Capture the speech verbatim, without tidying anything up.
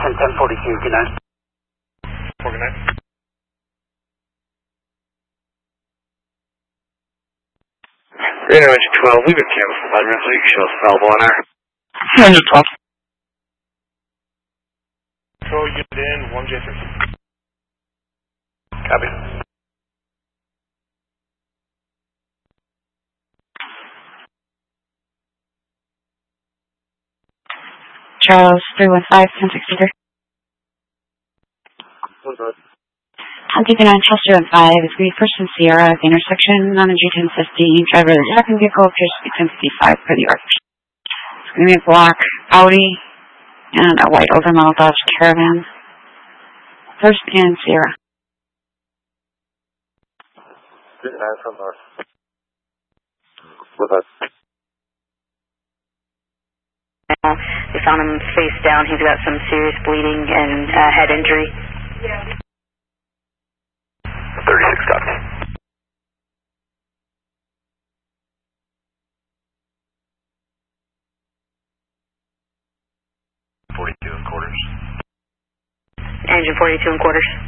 Destination ten forty-two, good night. Good night. Radar engine twelve, we've been canceled for five minutes, so you can show us available on air. Engine twelve. Control unit in, one J three. Copy. Charles, three one five, ten sixty-three. Huntington nine, Charles three one five, is going to be first in Sierra at the intersection on the G ten fifty. Driver of the second vehicle appears to be ten fifty-five for the arch. It's going to be a black Audi and a white older model Dodge Caravan. First in Sierra. Good night from north. With us. We found him face down. He's got some serious bleeding and uh, head injury. thirty-six copies. forty-two and quarters. Engine forty-two and quarters.